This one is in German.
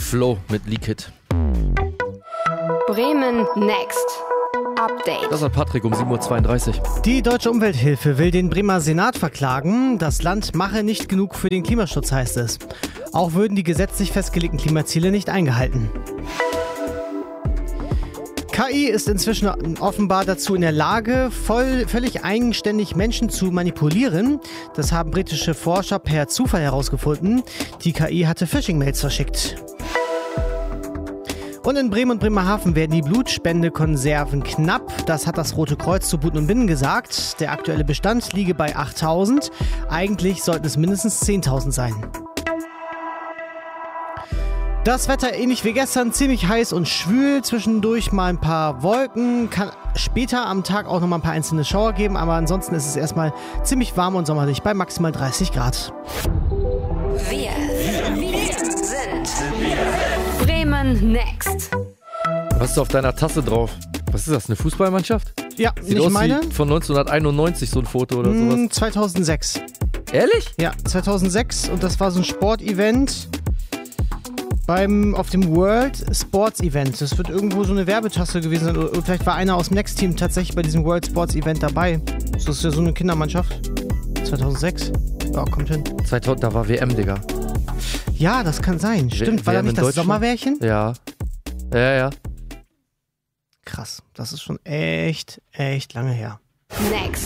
Flow mit Leak It. Bremen Next. Update. Das hat Patrick um 7.32 Uhr. Die Deutsche Umwelthilfe will den Bremer Senat verklagen. Das Land mache nicht genug für den Klimaschutz, heißt es. Auch würden die gesetzlich festgelegten Klimaziele nicht eingehalten. KI ist inzwischen offenbar dazu in der Lage, völlig eigenständig Menschen zu manipulieren. Das haben britische Forscher per Zufall herausgefunden. Die KI hatte Phishing-Mails verschickt. Und in Bremen und Bremerhaven werden die Blutspendekonserven knapp. Das hat das Rote Kreuz zu Buten und Binnen gesagt. Der aktuelle Bestand liege bei 8.000. Eigentlich sollten es mindestens 10.000 sein. Das Wetter ähnlich wie gestern, ziemlich heiß und schwül. Zwischendurch mal ein paar Wolken. Kann später am Tag auch noch mal ein paar einzelne Schauer geben. Aber ansonsten ist es erstmal ziemlich warm und sommerlich bei maximal 30 Grad. Wir sind Bremen Next. Was ist auf deiner Tasse drauf? Was ist das, eine Fußballmannschaft? Ja, Sieht nicht aus meine. wie von 1991 so ein Foto oder sowas. 2006. Ehrlich? Ja, 2006. Und das war so ein Sportevent auf dem World Sports Event. Das wird irgendwo so eine Werbetasse gewesen sein. Oder vielleicht war einer aus dem Next Team tatsächlich bei diesem World Sports Event dabei. Das ist ja so eine Kindermannschaft. 2006. Ja, kommt hin. 2000, da war WM, Digga. Ja, das kann sein. Stimmt, war da nicht das Sommermärchen? Ja. Ja. Krass. Das ist schon echt lange her. Next.